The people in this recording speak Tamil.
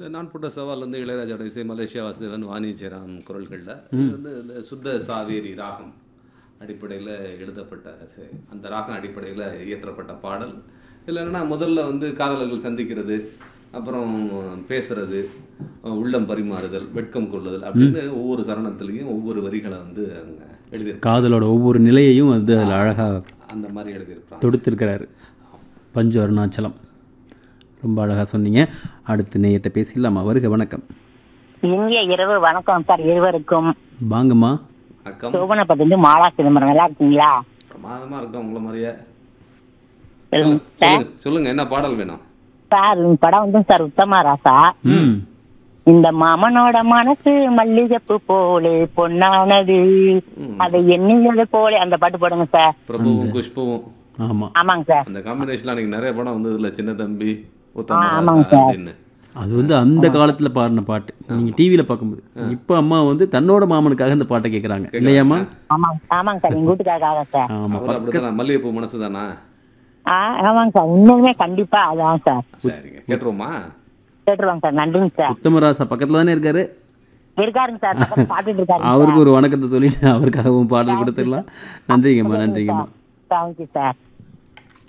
இந்த நான் போட்ட சவால் வந்து இளையராஜாவோட இசை, மலேசியா வாசுதேவன், வாணி ஜெயராம் குரல்களில் இது வந்து இந்த சுத்த சாவேரி ராகம் அடிப்படையில் எழுதப்பட்ட அந்த ராகம் அடிப்படையில் இயற்றப்பட்ட பாடல். இதில் என்னென்னா முதல்ல வந்து காதலர்கள் சந்திக்கிறது, அப்புறம் பேசுறது, உள்ளம் பரிமாறுதல், வெட்கம் கொள்ளுதல் அப்படின்னு ஒவ்வொரு சரணத்துலேயும் ஒவ்வொரு வரிகளை வந்து அங்கே எழுதியிருக்காங்க. காதலோட ஒவ்வொரு நிலையையும் வந்து அதில் அழகாக அந்த மாதிரி எழுதியிருப்பாங்க, தொடுத்திருக்கிறாரு பஞ்சு அருணாச்சலம். ரொம்ப அழகாக சொன்னீங்க. அடுத்து நேயர்கிட்ட பேசிடலாமா? வருக, வணக்கம். இந்திய இரவு வணக்கம் சார் இருவருக்கும். வாங்கம்மா. வணக்கம். சோபனப்பட்டு மாலா சிதம்பரம், நல்லா இருக்கீங்களா? பிரமாதமாக இருக்கும் உங்களை மாதிரியே. சார் சொல்லுங்க, என்ன பாடல் வேணும் சார்? இந்த படம் வந்து சார் உத்தமா ராசா. இந்த மாமனோட மனசு மல்லிகைப்பூ போலே பொன்னானது, அதை எண்ணியது போலே, அந்த பாட்டு போடுங்க சார். பிரபுவும் குஷ்புவும். ஆமாம், ஆமாங்க சார். அந்த காம்பினேஷன்ல அன்னைக்கு நிறைய படம் வந்து இதுல சின்ன தம்பி, ஆமாங்க சார். அப்படின்னு. அது வந்து அந்த காலத்தில் பாடின பாட்டு. நீங்கள் டிவியில் பார்க்கும்போது இப்போ அம்மா வந்து தன்னோட மாமனுக்காக இந்த பாட்டை கேட்குறாங்க இல்லையாம்மா? ஆமாங்க சார், எங்க வீட்டுக்காக சார். ஆமாம், அவரு அப்படித்தானா? மல்லிகைப்பூ மனசு தானா? ஆமாங்க சார், இன்னுமே கண்டிப்பா அதான் சார். சரிங்க, கேட்டுருவோமா? கேட்டுருவாங்க சார். நன்றிங்க சார். உத்தமராசா பக்கத்தில் தானே இருக்காரு, இருக்காருங்க சார், பக்கத்துல பாத்துட்டு இருக்காரு. அவருக்கு ஒரு வணக்கத்தை சொல்லிட்டு அவருக்காகவும் பாடல் கொடுத்துடலாம். நன்றிங்கம்மா, நன்றிங்கம்மா. Thank you sir.